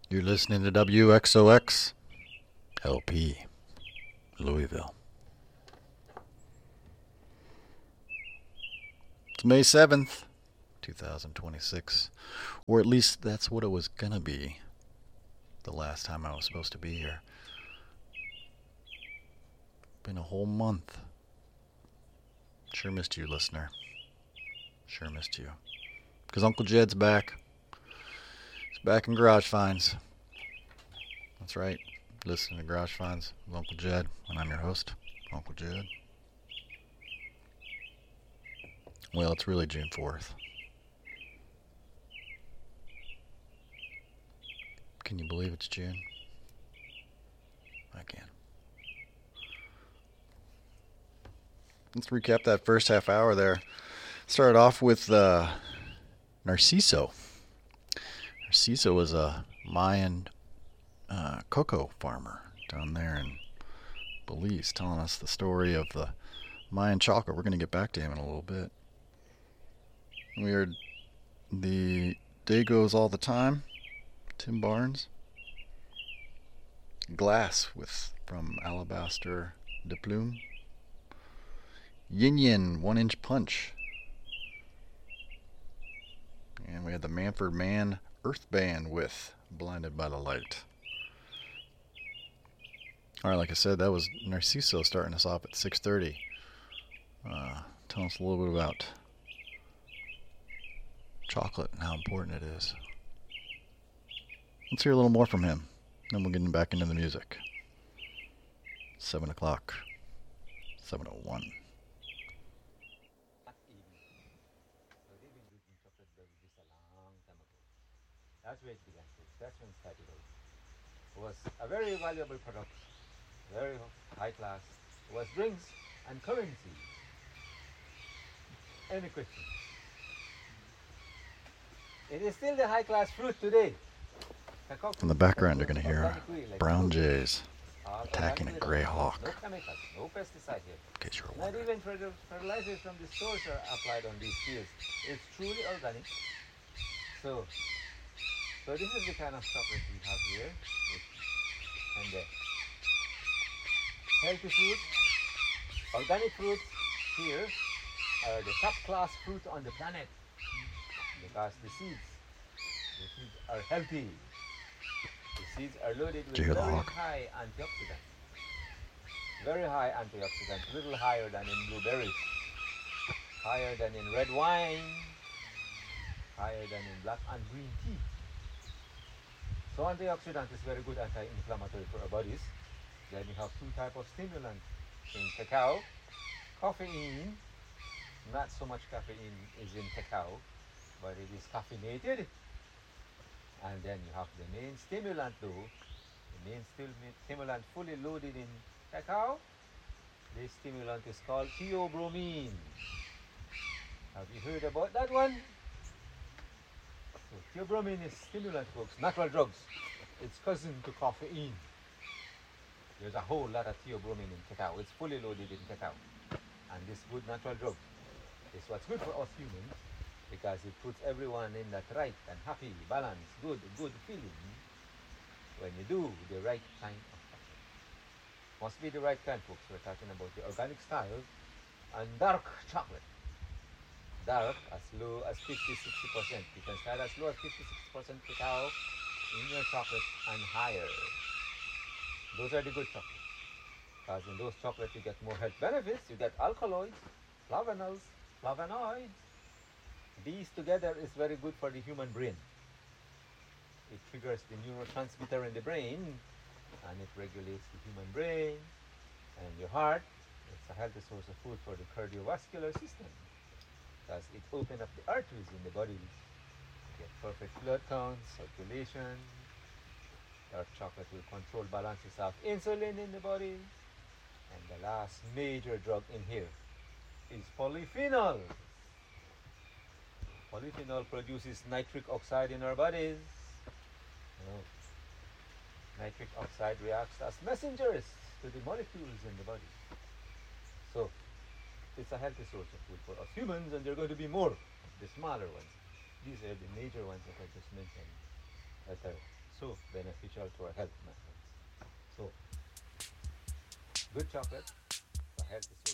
You're listening to WXOX LP, Louisville. It's May 7th, 2026. Or at least that's what it was gonna be the last time I was supposed to be here. Been a whole month. Sure missed you, listener. Sure missed you. Because Uncle Jed's back. He's back in Garage Finds. That's right. Listen to Garage Finds with Uncle Jed, and I'm your host, Uncle Jed. Well, it's really June 4th. Can you believe it's June? I can. Let's recap that first half hour there. Started off with Narciso. Narciso was a Mayan cocoa farmer down there in Belize, telling us the story of the Mayan chocolate. We're going to get back to him in a little bit. We heard The Day Goes All the Time, Tim Barnes. Glass from Alabaster de Plume. Yin Yin, 1 Inch Punch. And we had the Manford Man Earth Band with Blinded by the Light. Alright, like I said, that was Narciso starting us off at 6:30. Telling us a little bit about chocolate and how important it is. Let's hear a little more from him. Then we'll get back into the music. 7 o'clock. 7:01. That's where it began. That's when it started out. It was a very valuable product, very high class. It was drinks and currency. Any questions? It is still the high class fruit today. In the background, you're going to hear brown jays attacking a gray hawk. No chemicals, no pesticide here. In case you're Not wondering. even fertilizers from the stores are applied on these fields. It's truly organic. So this is the kind of chocolate we have here. And healthy fruits, organic fruits here are the top class fruit on the planet because the seeds are healthy. The seeds are loaded with Did you hear the very hawk? high antioxidants. Very high antioxidants, little higher than in blueberries, higher than in red wine, higher than in black and green tea. So antioxidant is very good anti-inflammatory for our bodies. Then you have 2 types of stimulant in cacao. Caffeine, not so much caffeine is in cacao, but it is caffeinated. And then you have the main stimulant though, the main stimulant fully loaded in cacao. This stimulant is called theobromine. Have you heard about that one? So theobromine is stimulant, folks, natural drugs. It's cousin to caffeine. There's a whole lot of theobromine in cacao. It's fully loaded in cacao. And this good natural drug is what's good for us humans because it puts everyone in that right and happy, balanced, good feeling when you do the right kind of chocolate. Must be the right kind, folks. We're talking about the organic style and dark chocolate. Dark as low as 50-60%. You can start as low as 50-60% cacao in your chocolate and higher. Those are the good chocolates. Because in those chocolates you get more health benefits. You get alkaloids, flavonoids. These together is very good for the human brain. It triggers the neurotransmitter in the brain and it regulates the human brain and your heart. It's a healthy source of food for the cardiovascular system. Because it opens up the arteries in the body. You get perfect blood count, circulation. Dark chocolate will control balances of insulin in the body. And the last major drug in here is polyphenol. Polyphenol produces nitric oxide in our bodies. Nitric oxide reacts as messengers to the molecules in the body. So it's a healthy source of food for us humans, and there are going to be more of the smaller ones. These are the major ones that I just mentioned that are also beneficial to our health methods. So, good chocolate for health is